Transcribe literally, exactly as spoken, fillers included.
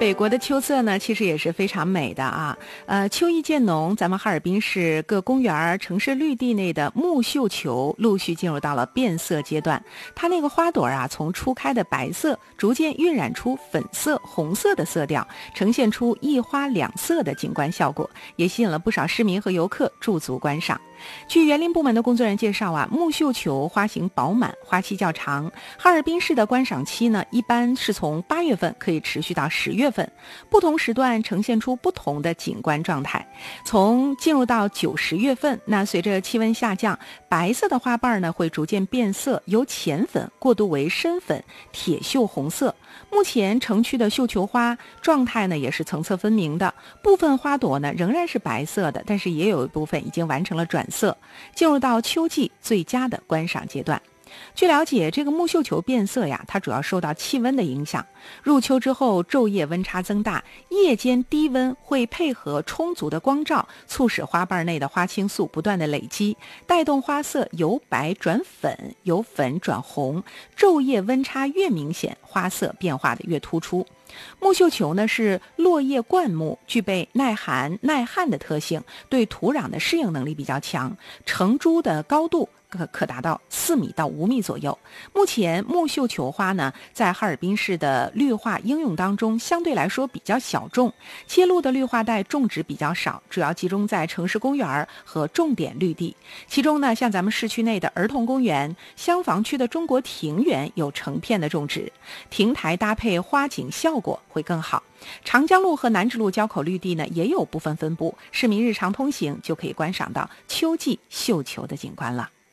北国的秋色呢，其实也是非常美的啊。呃，秋意渐浓，咱们哈尔滨市各公园、城市绿地内的木绣球陆续进入到了变色阶段。它那个花朵啊，从初开的白色，逐渐晕染出粉色、红色的色调，呈现出一花两色的景观效果，也吸引了不少市民和游客驻足观赏。据园林部门的工作人员介绍啊，木绣球花型饱满，花期较长。哈尔滨市的观赏期呢，一般是从八月份可以持续到十月份，不同时段呈现出不同的景观状态。从进入到九十月份，那随着气温下降，白色的花瓣呢会逐渐变色，由浅粉过渡为深粉、铁锈红色。目前城区的绣球花状态呢也是层次分明的，部分花朵呢仍然是白色的，但是也有一部分已经完成了转色，进入到秋季最佳的观赏阶段。据了解，这个木绣球变色呀，它主要受到气温的影响。入秋之后，昼夜温差增大，夜间低温会配合充足的光照，促使花瓣内的花青素不断的累积，带动花色由白转粉，由粉转红。昼夜温差越明显，花色变化的越突出。木绣球呢是落叶灌木，具备耐寒耐旱的特性，对土壤的适应能力比较强，成株的高度可可达到四米到五米左右。目前木绣球花呢，在哈尔滨市的绿化应用当中相对来说比较小众，揭露的绿化带种植比较少，主要集中在城市公园和重点绿地。其中呢，像咱们市区内的儿童公园、厢房区的中国庭园有成片的种植，亭台搭配花景效果会更好。长江路和南直路交口绿地呢也有部分分布，市民日常通行就可以观赏到秋季绣球的景观了。